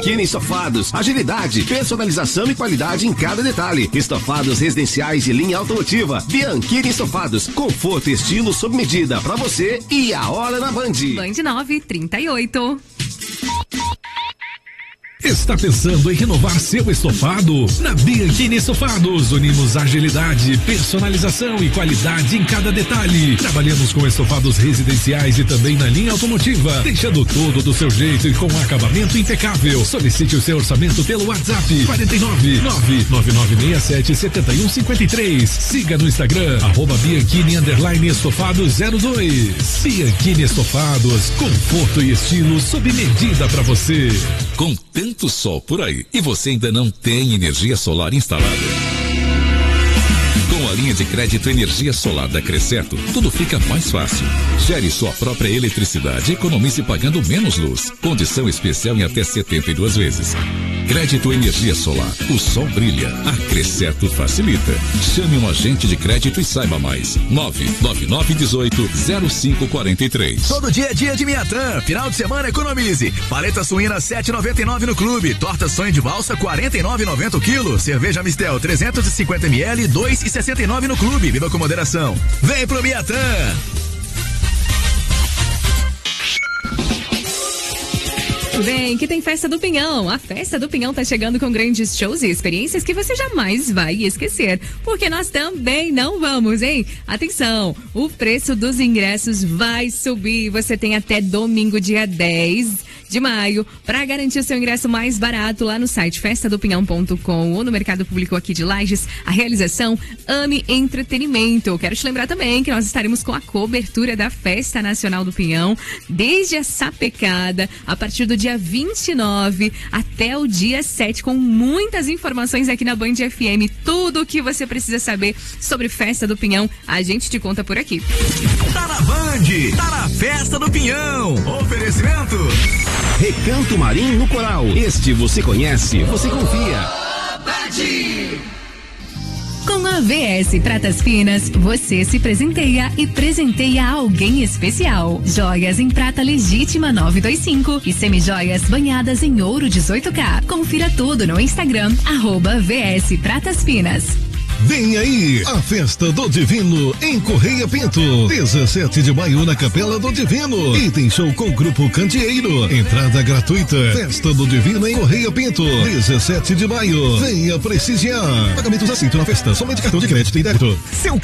Bianchini Estofados, agilidade, personalização e qualidade em cada detalhe. Estofados residenciais de linha automotiva. Bianchini Estofados, conforto e estilo sob medida pra você e a hora na Band. Band 9:38. Está pensando em renovar seu estofado? Na Bianchini Estofados, unimos agilidade, personalização e qualidade em cada detalhe. Trabalhamos com estofados residenciais e também na linha automotiva, deixando tudo do seu jeito e com acabamento impecável. Solicite o seu orçamento pelo WhatsApp 499-9967-7153. Siga no Instagram, @Bianchini_Estofado02. Bianchini Estofados, conforto e estilo sob medida para você. Com tanto sol por aí e você ainda não tem energia solar instalada? Com a linha de crédito Energia Solar da Crescerto, tudo fica mais fácil. Gere sua própria eletricidade e economize pagando menos luz. Condição especial em até 72 vezes. Crédito Energia Solar. O sol brilha. A Crescerto facilita. Chame um agente de crédito e saiba mais. 99918-0543. Todo dia é dia de Miatã. Final de semana economize. Paleta suína 7,99 no clube. Torta sonho de valsa 49,90 o quilo. Cerveja Mistel 350 ml 2,69 no clube. Beba com moderação. Vem pro Miatã. Bem, que tem Festa do Pinhão. A Festa do Pinhão tá chegando com grandes shows e experiências que você jamais vai esquecer. Porque nós também não vamos, hein? Atenção, o preço dos ingressos vai subir. Você tem até domingo, dia 10 de maio, para garantir o seu ingresso mais barato lá no site festadopinhão.com ou no Mercado Público aqui de Lages. A realização Ame Entretenimento. Quero te lembrar também que nós estaremos com a cobertura da Festa Nacional do Pinhão, desde a sapecada, a partir do dia 29 até o dia 7, com muitas informações aqui na Band FM. Tudo o que você precisa saber sobre Festa do Pinhão, a gente te conta por aqui. Tá na Band, tá na Festa do Pinhão. Oferecimento Recanto Marim no Coral. Este você conhece, você confia. Com a VS Pratas Finas, você se presenteia e presenteia alguém especial. Joias em prata legítima 925 e semijoias banhadas em ouro 18K. Confira tudo no Instagram, @VS Pratas Finas. Vem aí, a Festa do Divino em Correia Pinto, 17 de maio na Capela do Divino. E tem show com o Grupo Candeeiro. Entrada gratuita. Festa do Divino em Correia Pinto, 17 de maio. Venha prestigiar. Pagamentos aceitos na festa, somente cartão de crédito e débito. Seu